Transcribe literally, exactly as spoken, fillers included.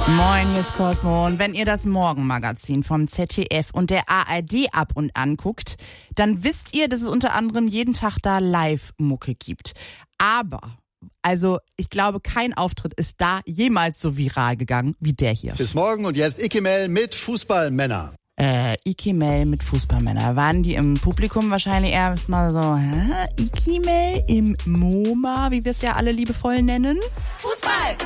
Moin, hier ist Cosmo. Und wenn ihr das Morgenmagazin vom Z D F und der A R D ab und an guckt, dann wisst ihr, dass es unter anderem jeden Tag da Live-Mucke gibt. Aber, also ich glaube, kein Auftritt ist da jemals so viral gegangen wie der hier. Bis morgen und jetzt Ikemel mit Fußballmänner. Äh, Ikemel mit Fußballmänner. Waren die im Publikum wahrscheinlich erstmal so, hä? Ikemel im MoMA, wie wir es ja alle liebevoll nennen? Fußball!